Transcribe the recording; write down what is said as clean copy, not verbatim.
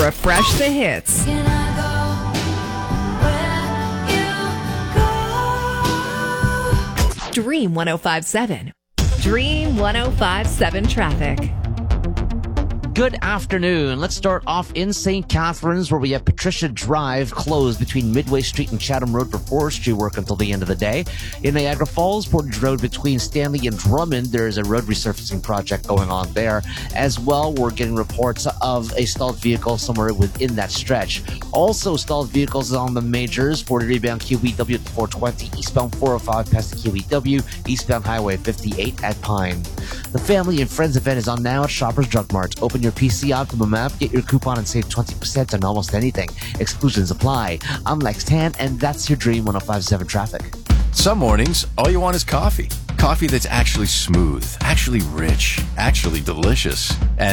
refresh the hits. Can I go where you go? Dream 105.7. Dream 105.7 traffic. Good afternoon. Let's start off in St. Catharines, where we have Patricia Drive closed between Midway Street and Chatham Road for forestry work until the end of the day. In Niagara Falls, Portage Road between Stanley and Drummond, there is a road resurfacing project going on there. As well, we're getting reports of a stalled vehicle somewhere within that stretch. Also, stalled vehicles on the majors, 40 rebound QEW at 420, eastbound 405 past the QEW, eastbound Highway 58 at Pine. The Family and Friends event is on now at Shoppers Drug Mart. Open your PC Optimum app, get your coupon and save 20% on almost anything. Exclusions apply. I'm Lex Tan, and that's your Dream 105.7 traffic. Some mornings, all you want is coffee. Coffee that's actually smooth, actually rich, actually delicious. And